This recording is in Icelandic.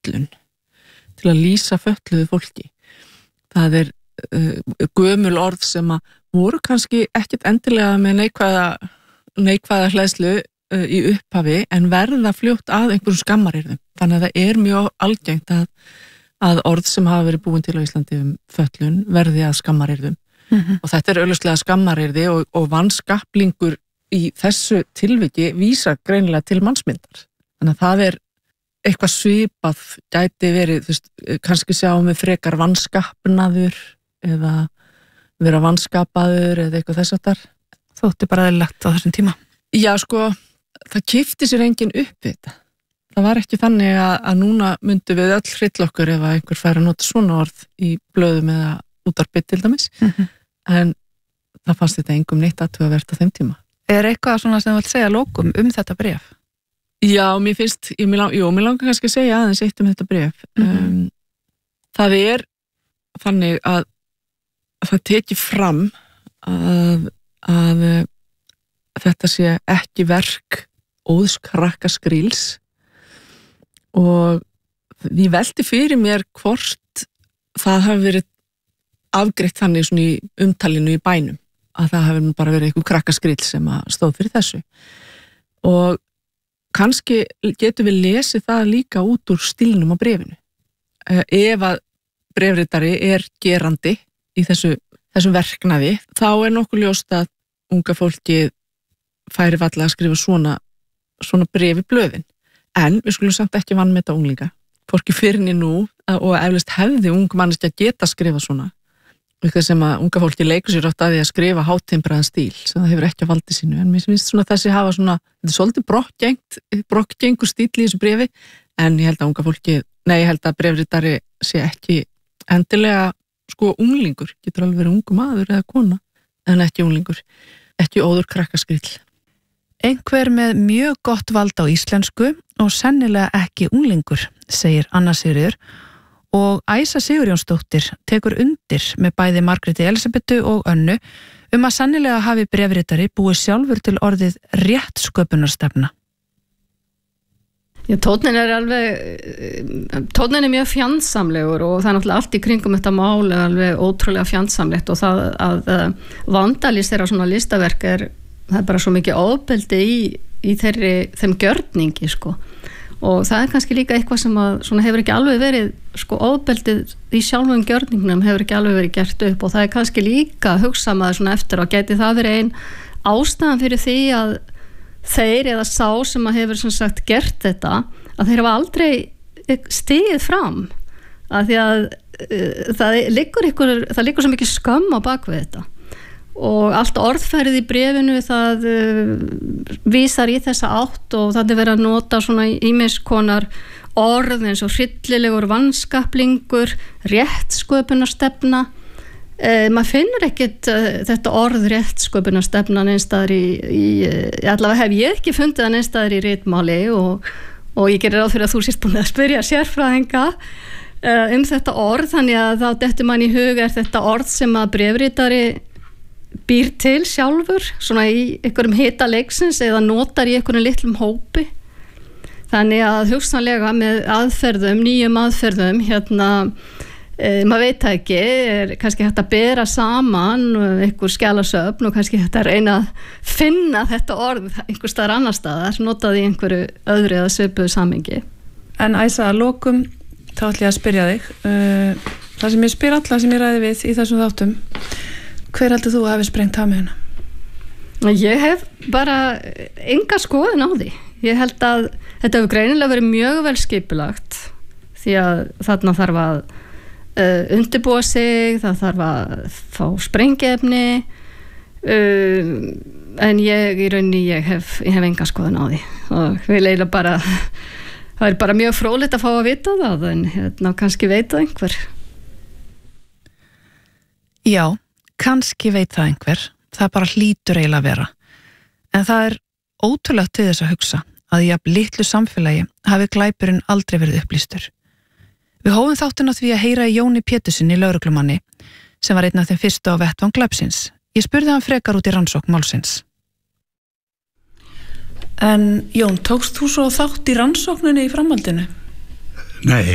fötlun, til að lýsa fötluðu fólki. Það gömul orð sem að voru kannski ekkit endilega með neikvæða hleðslu í upphafi en verða fljótt að einhverjum skammarirðum. Þannig að það mjög algengt að orð sem hafa verið búin til á Íslandi fötlun verði að skammarirðum. Og þetta augljóslega skammarirði og vanskaplingur í þessu tilviki vísa greinilega til mannsmyndar. Þannig að það eitthvað svipað gæti verið, kannski sjáum við frekar vanskapnaður eða vera vanskapaður eða eitthvað þess aftar. Þótti bara eðlilegt á þessum tíma. Já, sko, það kipti sér enginn upp við þetta. Það var ekki þannig að núna myndum við öll hrilla okkur ef að einhver fær að nota svona orð í blöðum eða útvarpi til dæmis. En það fannst þetta engum neitt athugavert á þeim tíma. Eitthvað svona sem þú vilt segja lokum þetta bréf? Já, mér langar kannski að segja aðeins eitt þetta bréf. Það þannig að það tekið fram að þetta sé ekki verk óðs krakkaskríls og ég velti fyrir mér hvort það hafi verið afgreitt þannig svona í umtalinu í bænum að það hafi bara verið eitthvað krakkaskríl sem að stóð fyrir þessu og kannski getum við lesið það líka út úr stílnum á bréfinu. Ef að bréfritari gerandi í þessum verknaði, þá nokkuð ljóst að unga fólki færi varla að skrifa svona bréf í blöðin. En við skulum samt ekki vanmeta unglinga. Hvorki fyrirni nú og eflaust hefði ung manneskja geta skrifa svona. Eitthvað sem að unga fólki leikur sér átt að því að skrifa hátimbraðan stíl sem það hefur ekki á valdi sínu. En mér finnst svona þessi hafa svona, þetta svolítið brokkgengur stíl í þessu bréfi, en ég held að bréfritari sé ekki endilega unglingur, getur alveg verið ungu maður eða kona, en ekki unglingur, ekki óður krakkaskríll. Einhver með mjög gott vald á íslensku og sennilega ekki unglingur, segir Anna Sigríður. Og Æsa Sigurjónsdóttir tekur undir með bæði Margréti Elísabetu og Önnu að sennilega hafi bréfritari búið sjálfur til orðið réttsköpunarstefna. Já, tónninn mjög fjandsamlegur og það náttúrulega allt í kringum þetta mál alveg ótrúlega fjandsamlegt og það að vandalisera svona listaverk það bara svo mikið ofbeldi í þeim gjörningi, sko. Og það kannski líka eitthvað sem að hefur ekki alveg verið, ofbeldið í sjálfum gjörningnum hefur ekki alveg verið gert upp og það kannski líka hugsað maður svona eftir og gæti það verið ein ástæðan fyrir því að þeir eða sá sem að hefur sem sagt gert þetta, að þeir hafa aldrei stigið fram að því að það liggur svo mikið skömm á bakvið þetta og allt orðfærið í bréfinu það vísar í þessa átt og það verið að nota svona ýmis konar orð eins og hryllilegur vanskaplingur, réttsköpunarstefna. Maður finnur ekkert þetta orð réttsköpunarstefna neinstaðar allavega hef ég ekki fundið það neinstaðar í ritmáli og ég gerir ráð fyrir að þú sést búin að spyrja sérfræðinga þetta orð, þannig að þá dettur mann í hug þetta orð sem að bréfritari býr til sjálfur svona í einhverjum hita leiksins eða notar í einhverjum litlum hópi þannig að hugsanlega með nýjum aðferðum maður veit það ekki kannski hægt að bera saman einhver skjalasöfn og kannski hægt að reyna að finna þetta orð einhver staðar annar staðar, notað í einhverju öðru eða svipuðu samhengi. En Æsa, að lokum þá ætla ég að spyrja þig það sem ég spyr alla sem ég ræði við í þessum þáttum, hver heldur þú að hafi sprengt hafmeyjuna? Ég hef bara enga skoðun á því. Ég held að þetta hefur greinilega verið mjög vel skipulagt því að þarna þarf að undirbúa sig, það þarf að fá sprengiefni en ég hef enga skoðun á því og við leila bara það bara mjög fróðlegt að fá að vita það en kannski veit það einhver. Já, kannski veit það einhver, það bara hlýtur eiginlega að vera. En það ótrúlegt til þess að hugsa að í jafn litlu samfélagi hafi glæpurinn aldrei verið upplýstur. Við hófum þáttinn á því að heyra í Jóni Pétursinni lögreglumanni sem var einn af þeim fyrstu á vettvang glæpsins. Ég spurði hann frekar út í rannsókn málsins. En Jón, tókst þú svo þátt í rannsókninni í framhaldinu? Nei.